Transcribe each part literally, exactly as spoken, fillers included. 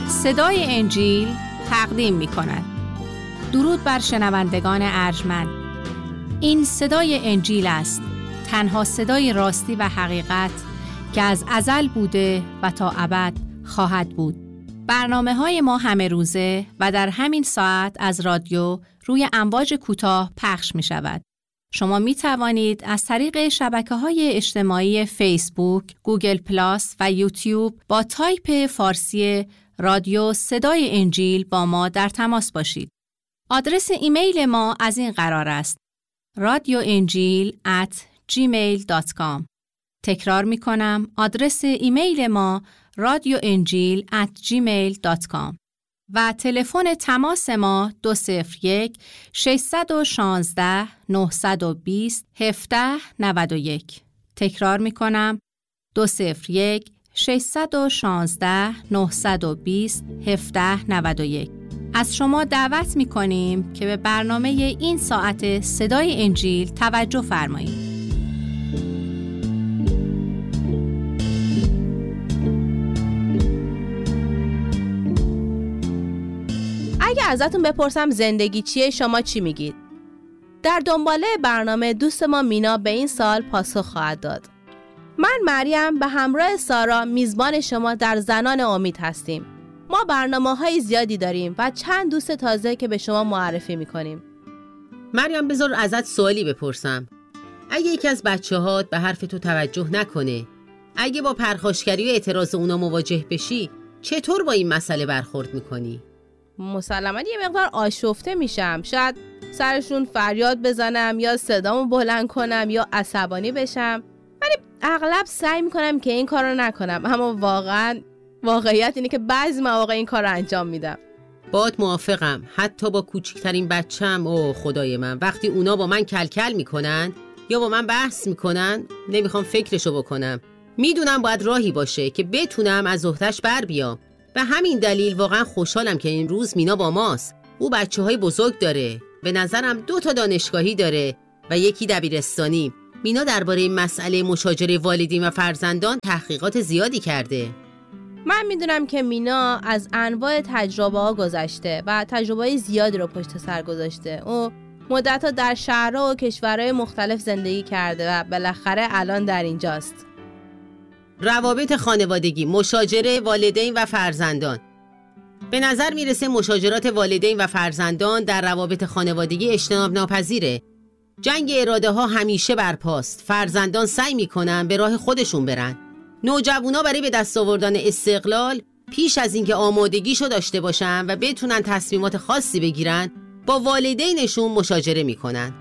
صدای انجیل تقدیم می کند. درود بر شنوندگان ارجمند. این صدای انجیل است، تنها صدای راستی و حقیقت که از ازل بوده و تا ابد خواهد بود. برنامه های ما همه روزه و در همین ساعت از رادیو روی امواج کوتاه پخش می شود. شما می توانید از طریق شبکه‌های اجتماعی فیسبوک، گوگل پلاس و یوتیوب با تایپ فارسی رادیو صدای انجیل با ما در تماس باشید. آدرس ایمیل ما از این قرار است: رادیو انجیل ات جیمیل دات کام. تکرار می کنم، آدرس ایمیل ما رادیو انجیل ات جیمیل دات کام و تلفن تماس ما دو صفر یک ششصد و شانزده نهصد و بیست هفده نود و یک. تکرار می کنم، دو صفر یک ششصد و شانزده نهصد و بیست هفده نود و یک. از شما دعوت می کنیم که به برنامه این ساعت صدای انجیل توجه فرمایید. اگه ازتون بپرسم زندگی چیه، شما چی میگید؟ در دنباله برنامه دوست ما مینا به این سوال پاسخ خواهد داد. من مریم به همراه سارا میزبان شما در زنان امید هستیم. ما برنامه‌های زیادی داریم و چند دوست تازه که به شما معرفی میکنیم. مریم بذار ازت سوالی بپرسم. اگه یکی از بچه‌هات به حرف تو توجه نکنه، اگه با پرخاشگری و اعتراض اونا مواجه بشی، چطور با این مسئله برخورد میکنی؟ مسلماً یه مقدار آشفته میشم. شاید سرشون فریاد بزنم یا صدامو بلند کنم یا عصبانی بشم، ولی اغلب سعی میکنم که این کار رو نکنم. اما واقعاً واقعیت اینه که بعضی مواقع این کار رو انجام میدم. باهات موافقم. حتی با کوچکترین بچم، اوه خدای من، وقتی اونا با من کلکل میکنن یا با من بحث میکنن، نمیخوام فکرشو بکنم. میدونم باید راهی باشه که بتونم از عهده‌اش بر بیام. به همین دلیل واقعا خوشحالم که این روز مینا با ماست. او بچه های بزرگ داره، به نظرم دو تا دانشگاهی داره و یکی دبیرستانی. مینا درباره مسئله مشاجره والدین و فرزندان تحقیقات زیادی کرده. من میدونم که مینا از انواع تجربه ها گذشته و تجربه زیادی رو پشت سر گذاشته. او مدت‌ها در شهرها و کشورهای مختلف زندگی کرده و بالاخره الان در اینجاست. روابط خانوادگی، مشاجره والدین و فرزندان. به نظر میرسه مشاجرات والدین و فرزندان در روابط خانوادگی اجتناب ناپذیره. جنگ اراده ها همیشه برپاست. فرزندان سعی میکنن به راه خودشون برن. نوجوانا برای به دست آوردن استقلال پیش از اینکه آمادگیشو داشته باشن و بتونن تصمیمات خاصی بگیرن، با والدینشون مشاجره میکنن.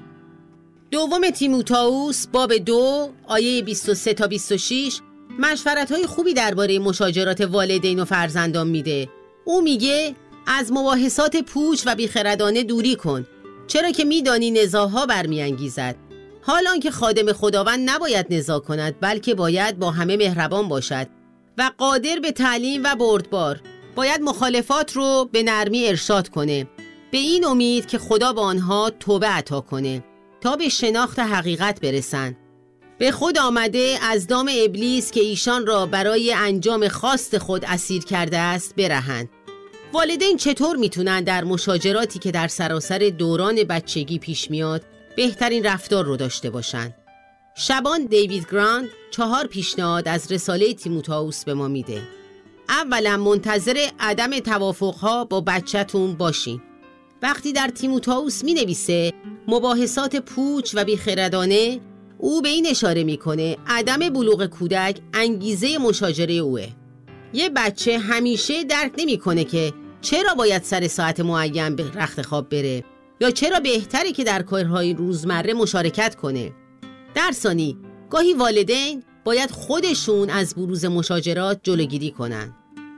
دوم تیموتائوس باب دو آیه بیست و سه تا بیست و شش مشورت‌های خوبی درباره مشاجرات والدین و فرزندان میده. او میگه از مباحثات پوچ و بیخردانه دوری کن، چرا که میدانی نزاع‌ها برمیانگیزد. حالان که خادم خداوند نباید نزاع کند، بلکه باید با همه مهربان باشد و قادر به تعلیم و بردبار. باید مخالفات رو به نرمی ارشاد کنه، به این امید که خدا به آنها توبه عطا کنه تا به شناخت حقیقت برسن. به خود آمده از دام ابلیس که ایشان را برای انجام خواست خود اسیر کرده است برهند. والدین چطور میتونن در مشاجراتی که در سراسر دوران بچگی پیش میاد بهترین رفتار رو داشته باشن؟ شبان دیوید گراند چهار پیشنهاد از رساله تیموتائوس به ما میده. اولا منتظر عدم توافقها با بچه‌تون باشین. وقتی در تیموتائوس می نویسه مباحثات پوچ و بیخردانه، او به این اشاره میکنه عدم بلوغ کودک انگیزه مشاجره اوه. یه بچه همیشه درک نمیکنه که چرا باید سر ساعت معین به رخت خواب بره یا چرا بهتره که در کارهای روزمره مشارکت کنه. در ثانی، گاهی والدین باید خودشون از بروز مشاجرات جلوگیری کنن.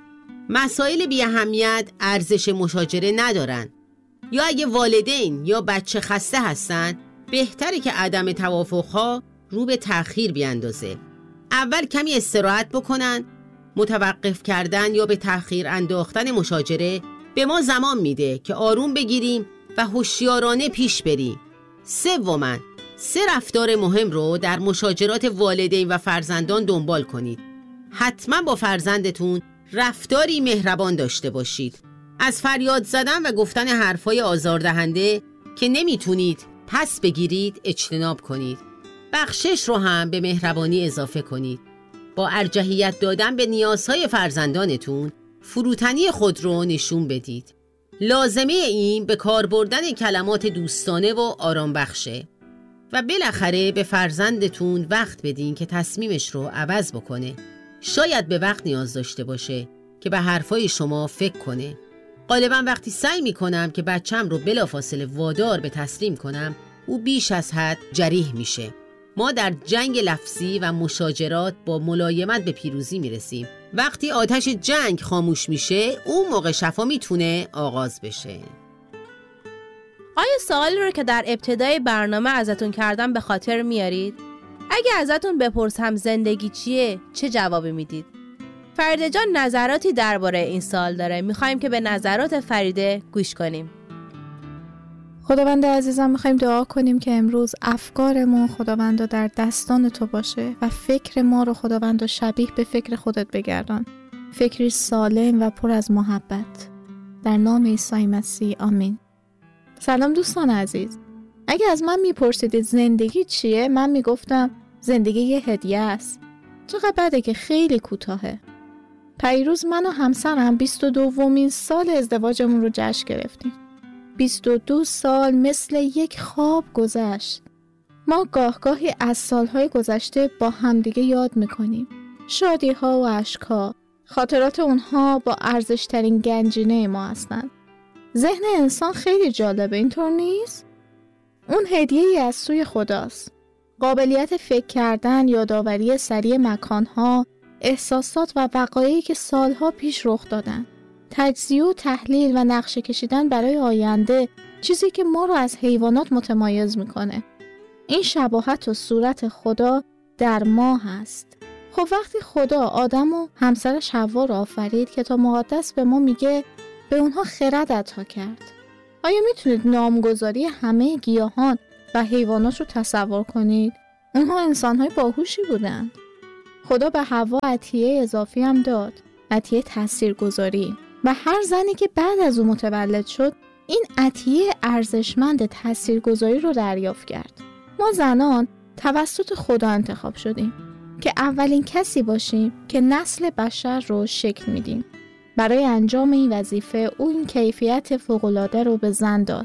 مسائل بی اهمیت ارزش مشاجره ندارن، یا اگه والدین یا بچه خسته هستن بهتره که عدم توافقها رو به تأخیر بیاندازه. اول کمی استراحت بکنن. متوقف کردن یا به تأخیر انداختن مشاجره به ما زمان میده که آروم بگیریم و هوشیارانه پیش بریم. سوماً، سه رفتار مهم رو در مشاجرات والدین و فرزندان دنبال کنید. حتما با فرزندتون رفتاری مهربان داشته باشید. از فریاد زدن و گفتن حرفای آزاردهنده که نمیتونید پس بگیرید اجتناب کنید. بخشش رو هم به مهربانی اضافه کنید. با ارجحیت دادن به نیازهای فرزندانتون فروتنی خود رو نشون بدید. لازمه این به کار بردن کلمات دوستانه و آرام بخشه و بالاخره به فرزندتون وقت بدین که تصمیمش رو عوض بکنه. شاید به وقت نیاز داشته باشه که به حرفای شما فکر کنه. غالبا وقتی سعی میکنم که بچم رو بلافاصله وادار به تسلیم کنم، او بیش از حد جریح میشه. ما در جنگ لفظی و مشاجرات با ملایمت به پیروزی میرسیم. وقتی آتش جنگ خاموش میشه، اون موقع شفا میتونه آغاز بشه. آیا سوالی رو که در ابتدای برنامه ازتون کردم به خاطر میارید؟ اگه ازتون بپرسم زندگی چیه، چه جوابی میدید؟ فریده جان نظراتی درباره این سوال داره. میخوایم که به نظرات فریده گوش کنیم. خداوند عزیزم، میخوایم دعا کنیم که امروز افکارمون خداوند در دستان تو باشه و فکر ما رو خداوند شبیه به فکر خودت بگردان. فکری سالم و پر از محبت. در نام عیسی مسیح آمین. سلام دوستان عزیز. اگه از من میپرسیدید زندگی چیه، من میگفتم زندگی یه هدیه است. چقدر بده که خیلی کوتاهه. پیروز من و همسرم بیست و دومین سال ازدواجمون رو جشن گرفتیم. بیست و دو سال مثل یک خواب گذشت. ما گاهگاهی از سالهای گذشته با همدیگه یاد میکنیم. شادی ها و اشک ها، خاطرات اونها با ارزشترین گنجینه ما هستند. ذهن انسان خیلی جالبه، اینطور نیست؟ اون هدیه‌ای از سوی خداست. قابلیت فکر کردن، یادآوری سریع مکانها، احساسات و وقایعی که سالها پیش رخ دادن. تجزیه و تحلیل و نقشه کشیدن برای آینده، چیزی که ما رو از حیوانات متمایز میکنه. این شباهت و صورت خدا در ما هست. خب وقتی خدا آدم و همسرش حوا رو آفرید، کتاب مقدس به ما میگه به اونها خرد عطا کرد. آیا میتونید نامگذاری همه گیاهان و حیوانات رو تصور کنید؟ اونها انسانهای باهوشی بودند. خدا به حوا عطیه اضافی هم داد، عطیه تاثیرگذاری. و هر زنی که بعد از اون متولد شد، این عطیه ارزشمند تاثیرگذاری رو دریافت کرد. ما زنان توسط خدا انتخاب شدیم که اولین کسی باشیم که نسل بشر رو شکل میدیم. برای انجام این وظیفه او این کیفیت فوق‌العاده رو به زن داد.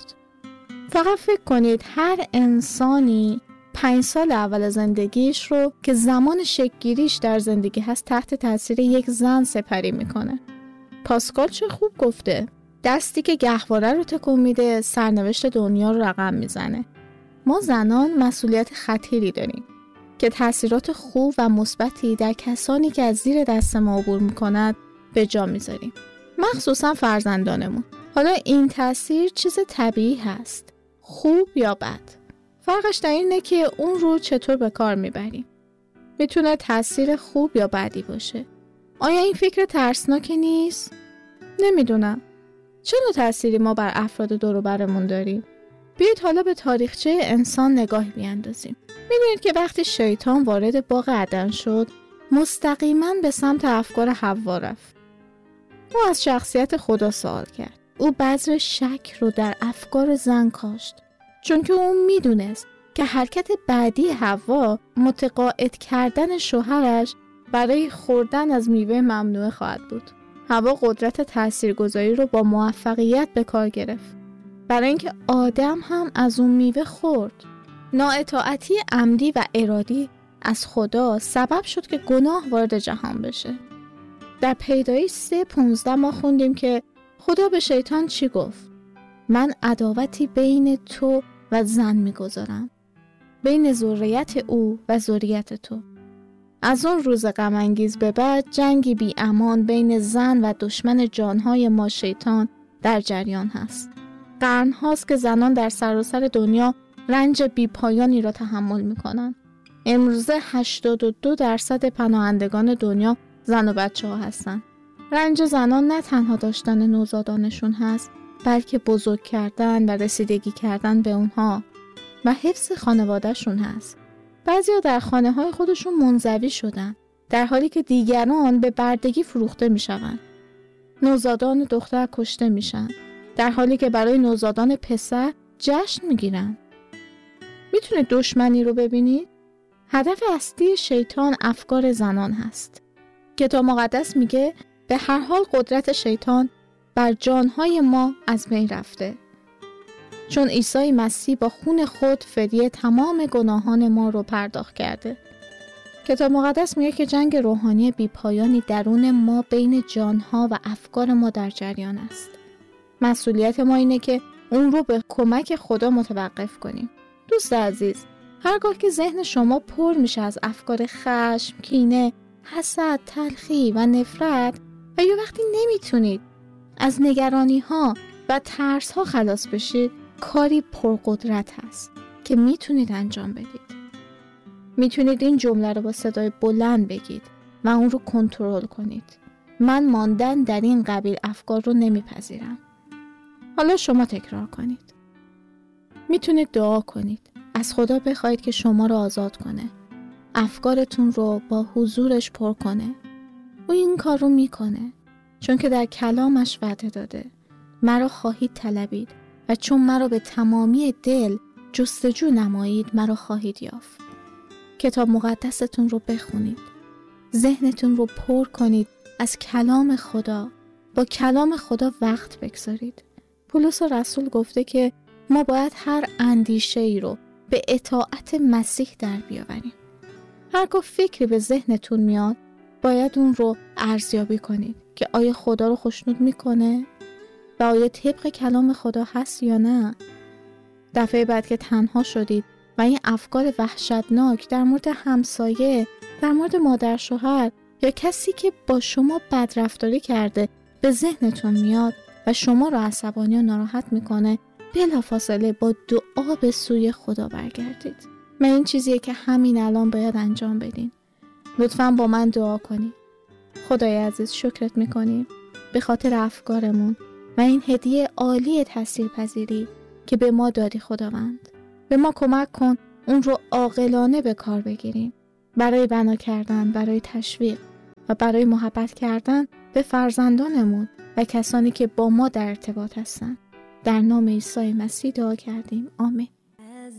فقط فکر کنید هر انسانی پنج سال اول زندگیش رو که زمان شکل‌گیریش در زندگی هست تحت تاثیر یک زن سپری میکنه. پاسکال چه خوب گفته، دستی که گهواره رو تکون میده سرنوشت دنیا رو رقم میزنه. ما زنان مسئولیت خطیری داریم که تاثیرات خوب و مثبتی در کسانی که از زیر دست ما عبور میکند به جا میذاریم، مخصوصا فرزندانمون. حالا این تاثیر چیز طبیعی هست، خوب یا بد. فرقش در اینه که اون رو چطور به کار میبریم. میتونه تاثیر خوب یا بدی باشه. آیا این فکر ترسناکی نیست؟ نمیدونم. چه نوع تأثیری ما بر افراد دور و برمون داریم؟ بیایید حالا به تاریخچه انسان نگاهی بیاندازیم. میدونید که وقتی شیطان وارد باغ عدن شد، مستقیما به سمت افکار حوا رفت. او از شخصیت خدا سوال کرد. او بذر شک رو در افکار زن کاشت، چون که او میدونست که حرکت بعدی حوا متقاعد کردن شوهرش برای خوردن از میوه ممنوعه خواهد بود. حوا قدرت تاثیرگذاری رو با موفقیت به کار گرفت، برای اینکه آدم هم از اون میوه خورد. نااطاعتی عمدی و ارادی از خدا سبب شد که گناه وارد جهان بشه. در پیدایش سه پونزده ما خوندیم که خدا به شیطان چی گفت؟ من عداوتی بین تو و زن میگذارم، بین ذریت او و ذریت تو. از اون روز غم انگیز به بعد جنگی بی امان بین زن و دشمن جانهای ما شیطان در جریان هست. قرن هاست که زنان در سراسر دنیا رنج بی پایانی را تحمل میکنن. امروزه هشتاد و دو درصد پناهندگان دنیا زن و بچه ها هستن. رنج زنان نه تنها داشتن نوزادانشون هست، بلکه بزرگ کردن و رسیدگی کردن به اونها و حفظ خانوادهشون هست. بعضیا در خانه های خودشون منزوی شدن در حالی که دیگران به بردگی فروخته میشوند. نوزادان دختر کشته میشن در حالی که برای نوزادان پسر جشن میگیرن. میتونید دشمنی رو ببینید؟ هدف اصلی شیطان افکار زنان هست. کتاب مقدس میگه به هر حال قدرت شیطان بر جانهای ما از بین رفته، چون عیسی مسیح با خون خود فدیه تمام گناهان ما رو پرداخت کرده. کتاب مقدس میگه که جنگ روحانی بی‌پایانی درون ما بین جانها و افکار ما در جریان است. مسئولیت ما اینه که اون رو به کمک خدا متوقف کنیم. دوست عزیز، هرگاه که ذهن شما پر میشه از افکار خشم، کینه، حسد، تلخی و نفرت و یا وقتی نمیتونید از نگرانی ها و ترس ها خلاص بشید، کاری پرقدرت هست که میتونید انجام بدید. میتونید این جمله رو با صدای بلند بگید و اون رو کنترل کنید. من ماندن در این قبیل افکار رو نمیپذیرم. حالا شما تکرار کنید. میتونید دعا کنید. از خدا بخواید که شما رو آزاد کنه. افکارتون رو با حضورش پر کنه. او این کار رو میکنه. چون که در کلامش وعده داده. مرا خواهید طلبید و چون مرا به تمامی دل جستجو نمایید مرا خواهید یافت. کتاب مقدستون رو بخونید. ذهنتون رو پر کنید از کلام خدا. با کلام خدا وقت بگذارید. پولس رسول گفته که ما باید هر اندیشه ای رو به اطاعت مسیح در بیاوریم. هرگاه فکری به ذهنتون میاد باید اون رو ارزیابی کنید که آیا خدا رو خوشنود میکنه و آیا طبق کلام خدا هست یا نه. دفعه بعد که تنها شدید و این افکار وحشتناک در مورد همسایه، در مورد مادر شوهر یا کسی که با شما بدرفتاری کرده به ذهنتون میاد و شما رو عصبانی و ناراحت میکنه، بلافاصله با دعا به سوی خدا برگردید. من این چیزیه که همین الان باید انجام بدین. لطفاً با من دعا کنید. خدای عزیز، شکرت میکنیم به خاطر افکارمون و این هدیه عالی تاثیرپذیری که به ما دادی. خداوند به ما کمک کن اون رو عاقلانه به کار بگیریم برای بنا کردن، برای تشویق و برای محبت کردن به فرزندانمون و کسانی که با ما در ارتباط هستن. در نام عیسی مسیح دعا کردیم. آمین.